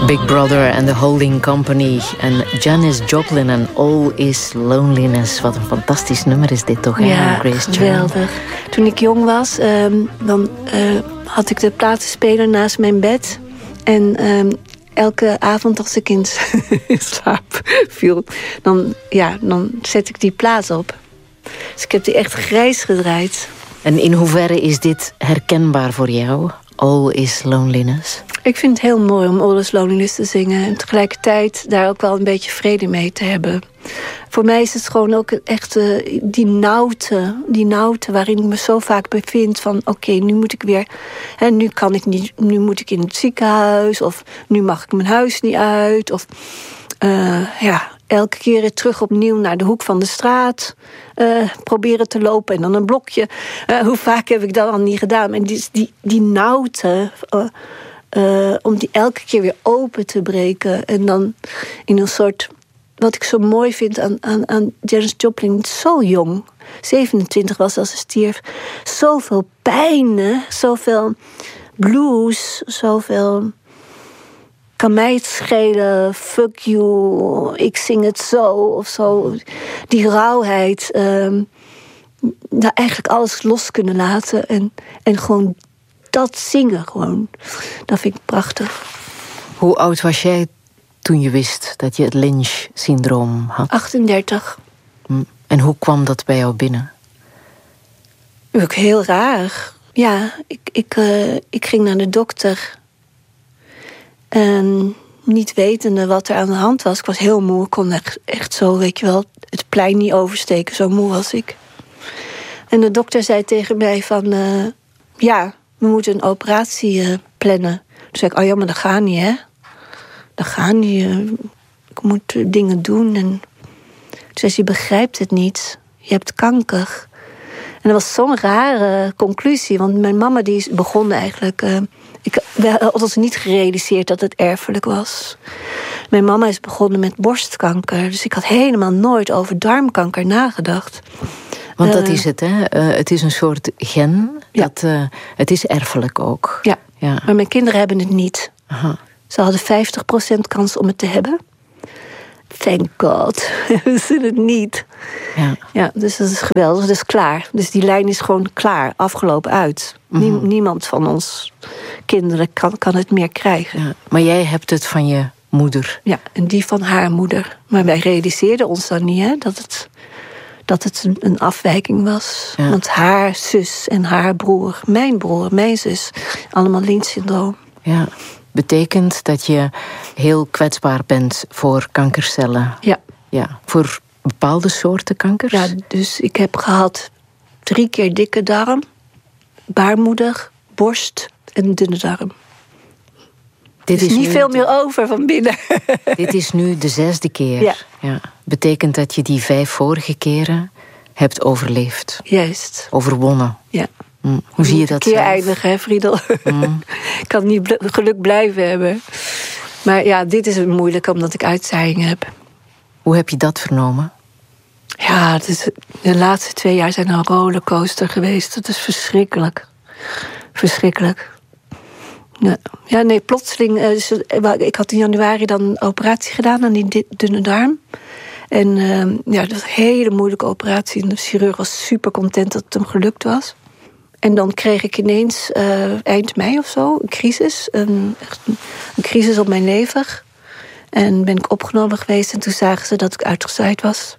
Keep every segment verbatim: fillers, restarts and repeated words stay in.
Big Brother and the Holding Company en Janis Joplin en All Is Loneliness. Wat een fantastisch nummer is dit toch, hè? Ja, Grace geweldig. Jones. Toen ik jong was, um, dan uh, had ik de platenspeler naast mijn bed. En um, elke avond als ik in slaap viel, dan, ja, dan zet ik die plaat op. Dus ik heb die echt grijs gedraaid. En in hoeverre is dit herkenbaar voor jou? All Is Loneliness? Ik vind het heel mooi om All Is Loneliness te zingen. En tegelijkertijd daar ook wel een beetje vrede mee te hebben. Voor mij is het gewoon ook echt uh, die nauwte, die nauwte waarin ik me zo vaak bevind van oké, okay, nu moet ik weer, hè, nu kan ik niet, nu moet ik in het ziekenhuis, of nu mag ik mijn huis niet uit, of uh, ja, elke keer terug opnieuw naar de hoek van de straat uh, proberen te lopen en dan een blokje. Uh, hoe vaak heb ik dat al niet gedaan? En die, die, die nauwte, uh, uh, om die elke keer weer open te breken en dan in een soort, wat ik zo mooi vind aan, aan, aan Janis Joplin, zo jong, zevenentwintig was als ze stierf, zoveel pijn, zoveel blues, zoveel kan mij het schelen, fuck you, ik zing het zo of zo. Die rauwheid, um, daar eigenlijk alles los kunnen laten en, en gewoon dat zingen gewoon. Dat vind ik prachtig. Hoe oud was jij toen je wist dat je het Lynch-syndroom had? achtendertig. En hoe kwam dat bij jou binnen? Ook heel raar. Ja, ik, ik, uh, ik ging naar de dokter. En niet wetende wat er aan de hand was. Ik was heel moe. Ik kon echt, echt zo, weet je wel, het plein niet oversteken. Zo moe was ik. En de dokter zei tegen mij van, Uh, ja, we moeten een operatie uh, plannen. Toen zei ik, oh ja, maar dat gaat niet, hè. Dat gaat niet. Uh, ik moet uh, dingen doen. En toen zei ze, je begrijpt het niet. Je hebt kanker. En dat was zo'n rare conclusie. Want mijn mama die begon eigenlijk, Uh, ik had ons niet gerealiseerd dat het erfelijk was. Mijn mama is begonnen met borstkanker. Dus ik had helemaal nooit over darmkanker nagedacht. Want dat uh, is het, hè? Uh, het is een soort gen. Ja. Dat, uh, het is erfelijk ook. Ja, ja, maar mijn kinderen hebben het niet. Aha. Ze hadden vijftig procent kans om het te hebben. Thank God. Hebben ze het niet. Ja. Ja, dus dat is geweldig. Dat is klaar. Dus die lijn is gewoon klaar. Afgelopen uit. Mm-hmm. Nie- niemand van ons kinderen kan, kan het meer krijgen. Ja. Maar jij hebt het van je moeder. Ja, en die van haar moeder. Maar wij realiseerden ons dan niet, hè, dat het, dat het een, een afwijking was. Ja. Want haar zus en haar broer, mijn broer, mijn zus, allemaal Lynch-syndroom. Ja. Betekent dat je heel kwetsbaar bent voor kankercellen. Ja. Ja. Voor bepaalde soorten kankers? Ja, dus ik heb gehad drie keer dikke darm, baarmoeder, borst en dunne darm. Dit er is, is niet nu, veel meer over van binnen. Dit is nu de zesde keer. Ja. Ja. Betekent dat je die vijf vorige keren hebt overleefd. Juist. Overwonnen. Ja. Mm. Hoe zie je dat zelf? Een keer zelf? eindigen, hè, Friedel? Mm. Ik kan niet bl- geluk blijven hebben. Maar ja, dit is moeilijk omdat ik uitzaaiingen heb. Hoe heb je dat vernomen? Ja, het is, de laatste twee jaar zijn een rollercoaster geweest. Dat is verschrikkelijk. Verschrikkelijk. Ja, ja nee, plotseling. Uh, ik had in januari dan een operatie gedaan aan die dunne darm. En uh, ja, dat was een hele moeilijke operatie. En de chirurg was super content dat het hem gelukt was. En dan kreeg ik ineens uh, eind mei of zo een crisis. Een, echt een, een crisis op mijn lever. En ben ik opgenomen geweest. En toen zagen ze dat ik uitgezaaid was.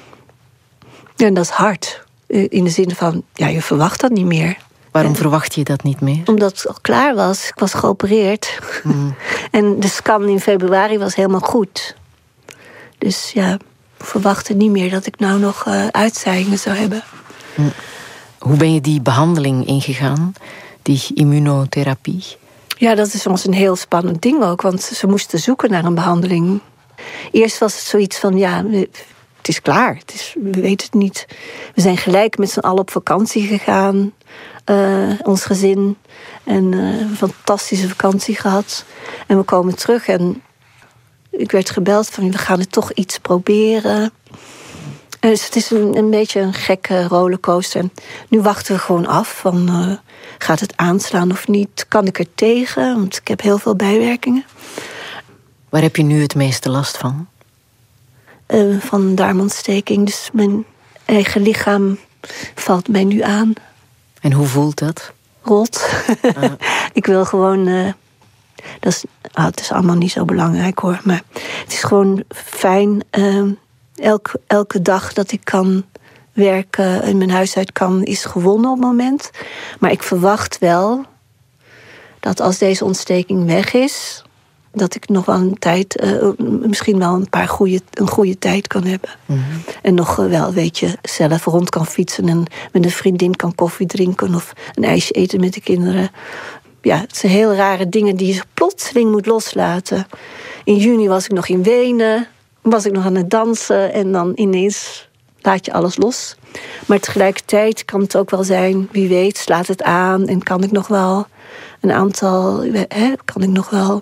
En dat is hard. In de zin van, ja, je verwacht dat niet meer. Waarom en, verwacht je dat niet meer? Omdat het al klaar was. Ik was geopereerd. Mm. En de scan in februari was helemaal goed. Dus ja, ik verwachtte niet meer dat ik nou nog uh, uitzaaiingen zou hebben. Mm. Hoe ben je die behandeling ingegaan? Die immunotherapie? Ja, dat is ons een heel spannend ding ook. Want ze moesten zoeken naar een behandeling. Eerst was het zoiets van, ja, het is klaar. Het is, we weten het niet. We zijn gelijk met z'n allen op vakantie gegaan. Uh, ons gezin. En uh, een fantastische vakantie gehad. En we komen terug en ik werd gebeld van, we gaan het toch iets proberen. En dus het is een, een beetje een gekke rollercoaster. En nu wachten we gewoon af van, uh, gaat het aanslaan of niet? Kan ik er tegen? Want ik heb heel veel bijwerkingen. Waar heb je nu het meeste last van? Uh, van darmontsteking. Dus mijn eigen lichaam valt mij nu aan. En hoe voelt dat? Rot. Uh. Ik wil gewoon... Uh, dat is, ah, het is allemaal niet zo belangrijk hoor. Maar het is gewoon fijn. Uh, elk, elke dag dat ik kan werken en mijn huis uit kan, is gewonnen op het moment. Maar ik verwacht wel dat als deze ontsteking weg is, dat ik nog wel een tijd, uh, misschien wel een paar goede, een goede tijd kan hebben. Mm-hmm. En nog uh, wel, weet je, zelf rond kan fietsen en met een vriendin kan koffie drinken of een ijsje eten met de kinderen. Ja, het zijn heel rare dingen die je plotseling moet loslaten. In juni was ik nog in Wenen, was ik nog aan het dansen en dan ineens laat je alles los. Maar tegelijkertijd kan het ook wel zijn, wie weet, slaat het aan en kan ik nog wel een aantal, hè, kan ik nog wel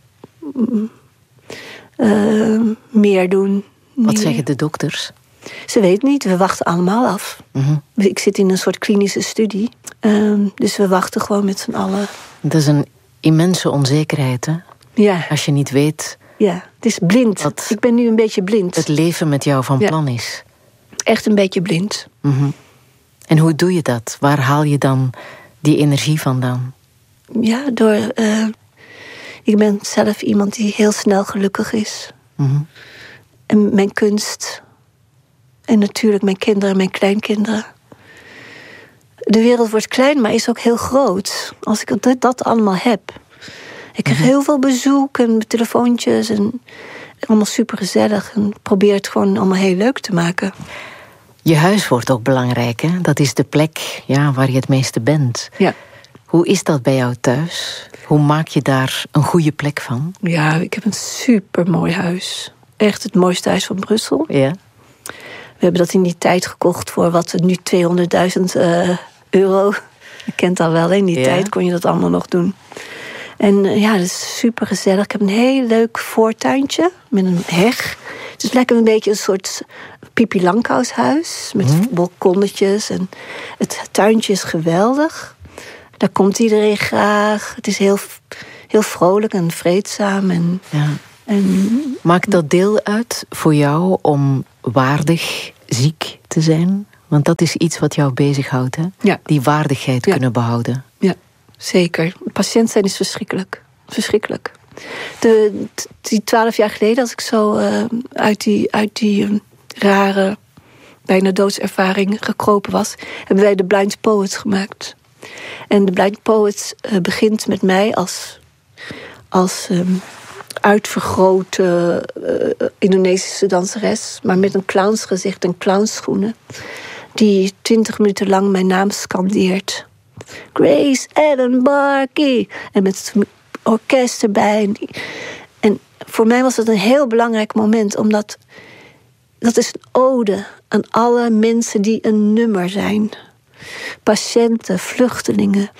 uh, meer doen. Wat meer. zeggen de dokters? Ze weten niet, we wachten allemaal af. Mm-hmm. Ik zit in een soort klinische studie, uh, dus we wachten gewoon met z'n allen. Dat is een immense onzekerheid, hè? Ja. Als je niet weet. Ja, het is blind. Ik ben nu een beetje blind. Het leven met jou van ja. plan is. Echt een beetje blind. Mm-hmm. En hoe doe je dat? Waar haal je dan die energie vandaan? Ja, door... Uh, ik ben zelf iemand die heel snel gelukkig is. Mm-hmm. En mijn kunst. En natuurlijk mijn kinderen en mijn kleinkinderen. De wereld wordt klein, maar is ook heel groot. Als ik dat, dat allemaal heb. Ik krijg mm-hmm. heel veel bezoek en telefoontjes. En allemaal supergezellig. En probeer het gewoon allemaal heel leuk te maken. Je huis wordt ook belangrijk, hè? Dat is de plek ja, waar je het meeste bent. Ja. Hoe is dat bij jou thuis? Hoe maak je daar een goede plek van? Ja, ik heb een supermooi huis. Echt het mooiste huis van Brussel. Ja. We hebben dat in die tijd gekocht voor wat nu tweehonderdduizend uh, euro. Je kent al wel, in die ja. tijd kon je dat allemaal nog doen. En uh, ja, dat is super gezellig. Ik heb een heel leuk voortuintje met een heg. Het is lekker een beetje een soort Pipi Langkous-huis met mm. balkonnetjes. En het tuintje is geweldig. Daar komt iedereen graag. Het is heel, heel vrolijk en vreedzaam. En, ja. en... Maakt dat deel uit voor jou om waardig ziek te zijn? Want dat is iets wat jou bezighoudt, hè? Ja. Die waardigheid ja. kunnen behouden. Ja, zeker. Patiënt zijn is verschrikkelijk. Verschrikkelijk. De, die twaalf jaar geleden, als ik zo uh, uit die, uit die uh, rare, bijna doodservaring gekropen was, hebben wij de Blind Poets gemaakt. En de Blind Poets uh, begint met mij als, als um, uitvergrote uh, Indonesische danseres, maar met een clownsgezicht en clownsschoenen, die twintig minuten lang mijn naam scandeert. Grace Ellen Barkey. En met het orkest erbij. En voor mij was het een heel belangrijk moment, omdat dat is een ode aan alle mensen die een nummer zijn. Patiënten, vluchtelingen.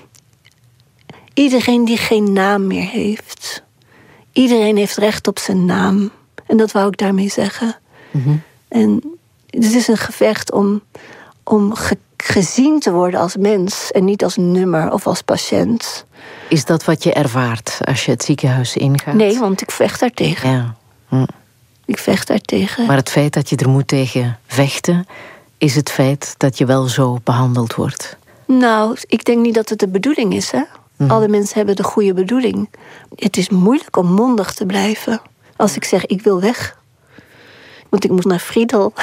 Iedereen die geen naam meer heeft. Iedereen heeft recht op zijn naam. En dat wou ik daarmee zeggen. Mm-hmm. En het is een gevecht om, om ge, gezien te worden als mens en niet als nummer of als patiënt. Is dat wat je ervaart als je het ziekenhuis ingaat? Nee, want ik vecht daartegen. Ja. Hm. Ik vecht daartegen. Maar het feit dat je er moet tegen vechten, is het feit dat je wel zo behandeld wordt? Nou, ik denk niet dat het de bedoeling is, hè? Hm. Alle mensen hebben de goede bedoeling. Het is moeilijk om mondig te blijven. Als ik zeg, ik wil weg. Want ik moet naar Friedel.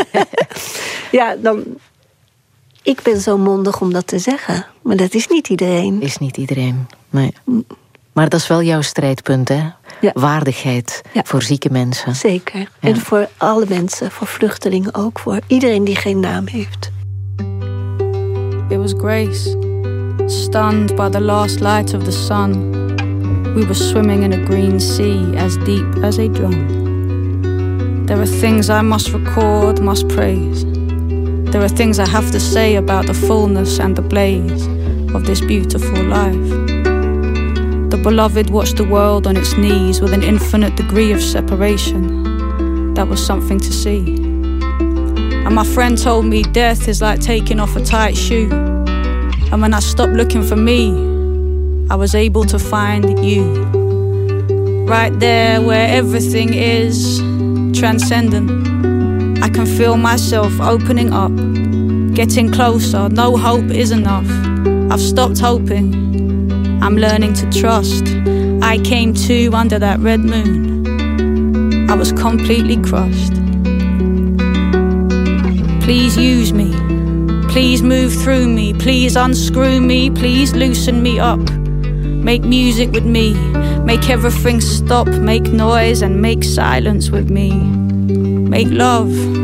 Ja, dan... Ik ben zo mondig om dat te zeggen. Maar dat is niet iedereen. Is niet iedereen, nee. Maar dat is wel jouw strijdpunt, hè? Ja. Waardigheid ja. voor zieke mensen. Zeker. Ja. En voor alle mensen, voor vluchtelingen ook. Voor iedereen die geen naam heeft. It was Grace, stunned by the last light of the sun. We were swimming in a green sea as deep as a drum. There are things I must record, must praise. There are things I have to say about the fullness and the blaze of this beautiful life. The beloved watched the world on its knees with an infinite degree of separation. That was something to see. And my friend told me death is like taking off a tight shoe. And when I stopped looking for me, I was able to find you. right there where everything is transcendent. I can feel myself opening up, getting closer. No hope is enough. I've stopped hoping. I'm learning to trust. I came to under that red moon. I was completely crushed. Please use me. Please move through me. Please unscrew me. Please loosen me up. Make music with me. Make everything stop. Make noise and make silence with me. Make love.